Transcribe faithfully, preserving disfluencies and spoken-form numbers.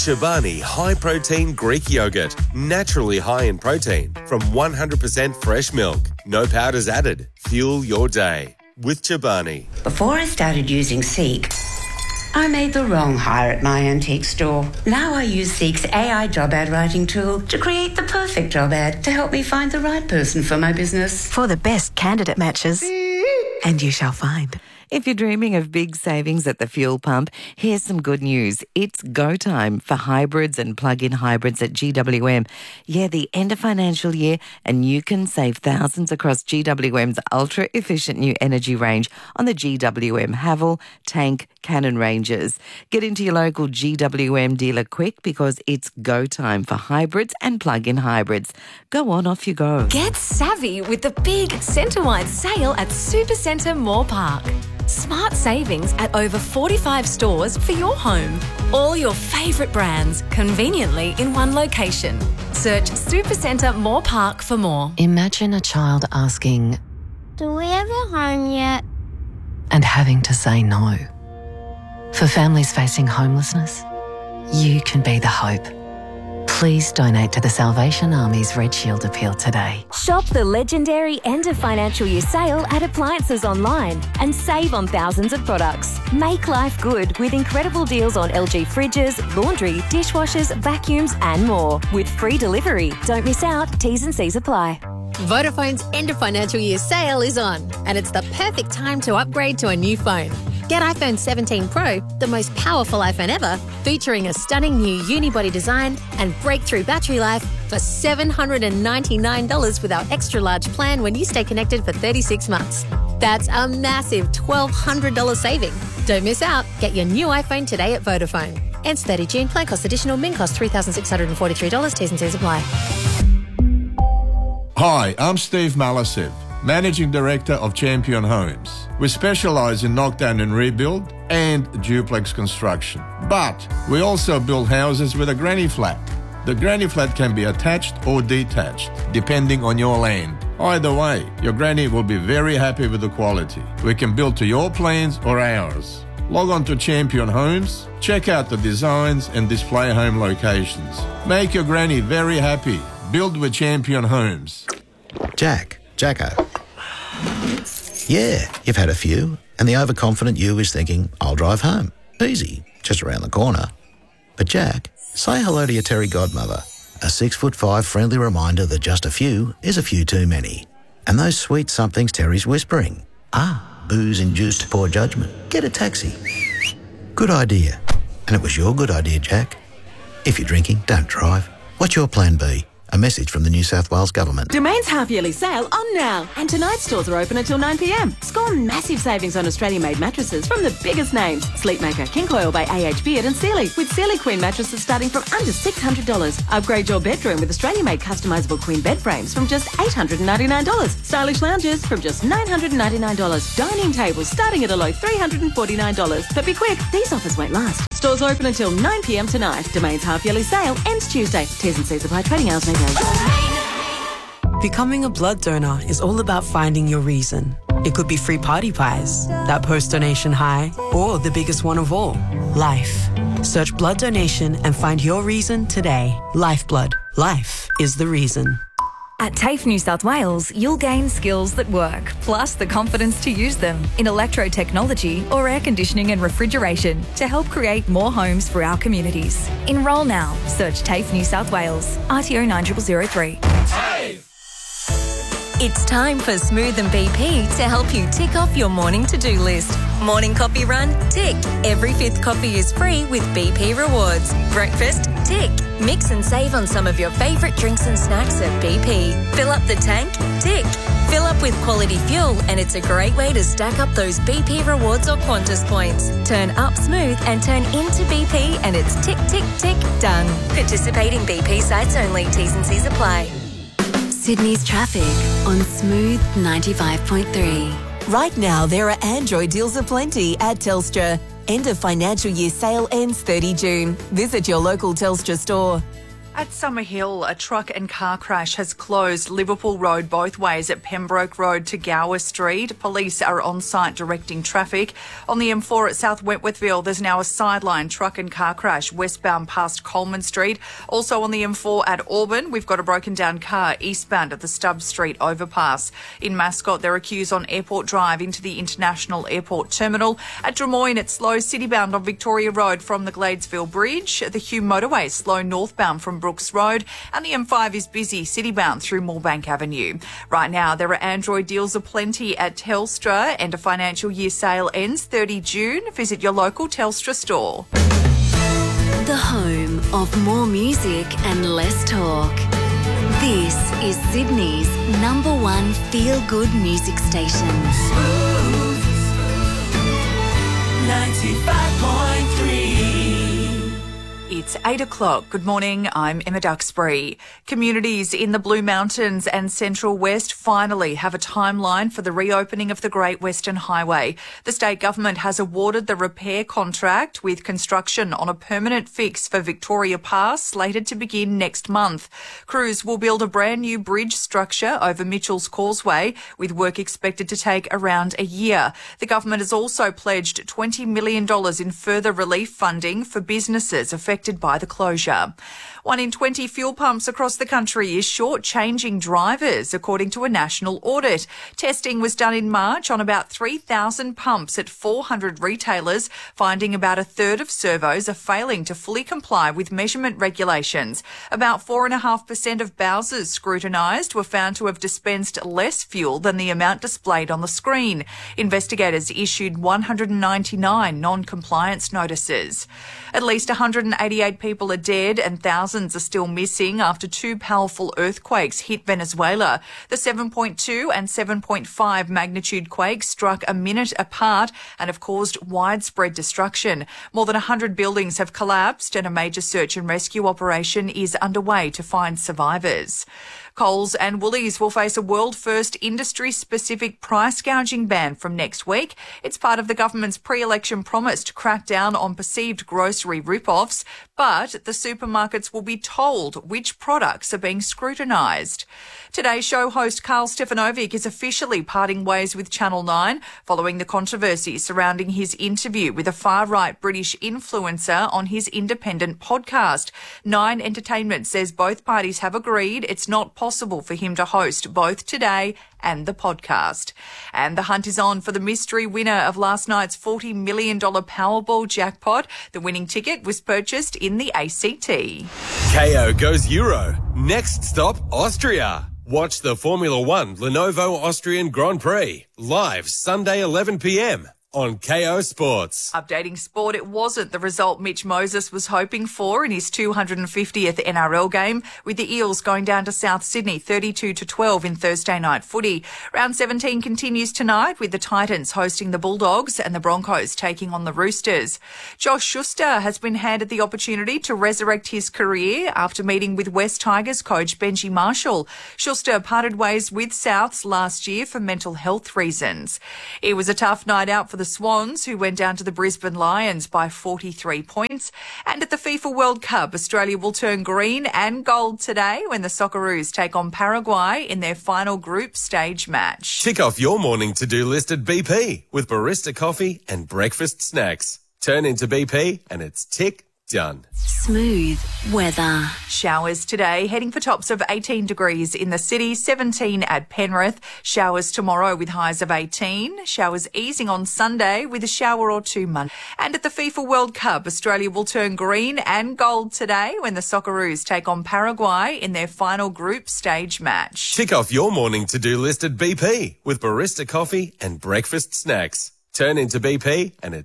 Chobani High Protein Greek Yogurt. Naturally high in protein from one hundred percent fresh milk. No powders added. Fuel your day with Chobani. Before I started using Seek, I made the wrong hire at my antique store. Now I use Seek's A I job ad writing tool to create the perfect job ad to help me find the right person for my business. For the best candidate matches. And you shall find. If you're dreaming of big savings at the fuel pump, here's some good news. It's go time for hybrids and plug-in hybrids at G W M. Yeah, the end of financial year, and you can save thousands across G W M's ultra-efficient new energy range on the G W M Haval, Tank, Cannon ranges. Get into your local G W M dealer quick because it's go time for hybrids and plug-in hybrids. Go on, off you go. Get savvy with the big centre-wide sale at Supercentre Moore Park. Smart savings at over forty-five stores for your home. All your favourite brands conveniently in one location. Search Supercentre Moore Park for more. Imagine a child asking, "Do we have a home yet?" and having to say no. For families facing homelessness, you can be the hope. Please donate to the Salvation Army's Red Shield appeal today. Shop the legendary end of financial year sale at Appliances Online and save on thousands of products. Make life good with incredible deals on L G fridges, laundry, dishwashers, vacuums and more with free delivery. Don't miss out. T's and C's apply. Vodafone's end of financial year sale is on, and it's the perfect time to upgrade to a new phone. Get iPhone seventeen Pro, the most powerful iPhone ever, featuring a stunning new unibody design and breakthrough battery life for seven hundred ninety-nine dollars with our extra large plan when you stay connected for thirty-six months. That's a massive twelve hundred dollars saving. Don't miss out. Get your new iPhone today at Vodafone. Ends thirty June. Plan cost additional. Min cost three thousand six hundred forty-three dollars. T's and C's apply. Hi, I'm Steve Malasev, Managing Director of Champion Homes. We specialise in knockdown and rebuild and duplex construction. But we also build houses with a granny flat. The granny flat can be attached or detached, depending on your land. Either way, your granny will be very happy with the quality. We can build to your plans or ours. Log on to Champion Homes, check out the designs and display home locations. Make your granny very happy. Build with Champion Homes. Jack, Jacko. Yeah, you've had a few, and the overconfident you is thinking, I'll drive home. Easy, just around the corner. But Jack, say hello to your Terry godmother. A six foot five friendly reminder that just a few is a few too many. And those sweet somethings Terry's whispering. Ah, booze-induced poor judgment. Get a taxi. Good idea. And it was your good idea, Jack. If you're drinking, don't drive. What's your plan B? A message from the New South Wales Government. Domain's half-yearly sale on now. And tonight's stores are open until nine p m. Score massive savings on Australian-made mattresses from the biggest names. Sleepmaker, King Coil by A H Beard and Sealy. With Sealy Queen mattresses starting from under six hundred dollars. Upgrade your bedroom with Australian-made customisable queen bed frames from just eight hundred ninety-nine dollars. Stylish lounges from just nine hundred ninety-nine dollars. Dining tables starting at a low three hundred forty-nine dollars. But be quick, these offers won't last. Stores open until nine p m tonight. Domain's half-yearly sale ends Tuesday. T's and C's apply. Trading hours may vary. Becoming a blood donor is all about finding your reason. It could be free party pies, that post-donation high, or the biggest one of all, life. Search blood donation and find your reason today. Lifeblood. Life is the reason. At TAFE New South Wales, you'll gain skills that work, plus the confidence to use them in electrotechnology or air conditioning and refrigeration to help create more homes for our communities. Enrol now. Search TAFE New South Wales. R T O nine zero zero zero three. TAFE! It's time for Smooth and B P to help you tick off your morning to-do list. Morning coffee run? Tick. Every fifth coffee is free with B P Rewards. Breakfast? Tick. Mix and save on some of your favourite drinks and snacks at B P. Fill up the tank? Tick. Fill up with quality fuel and it's a great way to stack up those B P Rewards or Qantas points. Turn up smooth and turn into B P and it's tick, tick, tick, done. Participating B P sites only. T's and C's apply. Sydney's traffic on Smooth ninety-five point three. Right now, there are Android deals aplenty at Telstra. End of financial year sale ends thirty June. Visit your local Telstra store. At Summerhill, a truck and car crash has closed Liverpool Road both ways at Pembroke Road to Gower Street. Police are on site directing traffic. On the M four at South Wentworthville, there's now a sideline truck and car crash westbound past Coleman Street. Also on the M four at Auburn, we've got a broken down car eastbound at the Stubbs Street overpass. In Mascot, there are queues on Airport Drive into the International Airport Terminal. At Drummoyne, it's slow citybound on Victoria Road from the Gladesville Bridge. The Hume Motorway is slow northbound from Brooks Road, and the M five is busy citybound through Moorebank Avenue. Right now, there are Android deals aplenty at Telstra, and a financial year sale ends thirtieth of June. Visit your local Telstra store. The home of more music and less talk. This is Sydney's number one feel-good music station. Smooth ninety-five point three. It's eight o'clock. Good morning. I'm Emma Duxbury. Communities in the Blue Mountains and Central West finally have a timeline for the reopening of the Great Western Highway. The state government has awarded the repair contract with construction on a permanent fix for Victoria Pass slated to begin next month. Crews will build a brand new bridge structure over Mitchell's Causeway with work expected to take around a year. The government has also pledged twenty million dollars in further relief funding for businesses affected by the closure. One in twenty fuel pumps across the country is short-changing drivers, according to a national audit. Testing was done in March on about three thousand pumps at four hundred retailers, finding about a third of servos are failing to fully comply with measurement regulations. About four point five percent of Bowsers scrutinised were found to have dispensed less fuel than the amount displayed on the screen. Investigators issued one hundred ninety-nine non-compliance notices. At least one hundred eighty-eight people are dead and thousands are still missing after two powerful earthquakes hit Venezuela. The seven point two and seven point five magnitude quakes struck a minute apart and have caused widespread destruction. More than one hundred buildings have collapsed and a major search and rescue operation is underway to find survivors. Coles and Woolies will face a world-first industry-specific price gouging ban from next week. It's part of the government's pre-election promise to crack down on perceived grocery rip-offs, but the supermarkets will be told which products are being scrutinised. Today's show host Carl Stefanovic is officially parting ways with Channel nine following the controversy surrounding his interview with a far-right British influencer on his independent podcast. Nine Entertainment says both parties have agreed it's not possible possible for him to host both Today and the podcast. And the hunt is on for the mystery winner of last night's forty million dollars Powerball jackpot. The winning ticket was purchased in the A C T. K O goes Euro. Next stop, Austria. Watch the Formula One Lenovo Austrian Grand Prix live Sunday eleven p.m. on K O Sports. Updating sport, it wasn't the result Mitch Moses was hoping for in his two hundred fiftieth N R L game, with the Eels going down to South Sydney thirty-two to twelve in Thursday night footy. Round seventeen continues tonight with the Titans hosting the Bulldogs and the Broncos taking on the Roosters. Josh Schuster has been handed the opportunity to resurrect his career after meeting with West Tigers coach Benji Marshall. Schuster parted ways with Souths last year for mental health reasons. It was a tough night out for the Swans, who went down to the Brisbane Lions by forty-three points. And at the FIFA World Cup, Australia will turn green and gold today when the Socceroos take on Paraguay in their final group stage match. Tick off your morning to-do list at B P with barista coffee and breakfast snacks. Turn into B P and it's tick done. Smooth weather. Showers today, heading for tops of eighteen degrees in the city, seventeen at Penrith. Showers tomorrow with highs of eighteen. Showers easing on Sunday with a shower or two Monday. And at the FIFA World Cup, Australia will turn green and gold today when the Socceroos take on Paraguay in their final group stage match. Tick off your morning to-do list at B P with barista coffee and breakfast snacks. Turn into B P and it's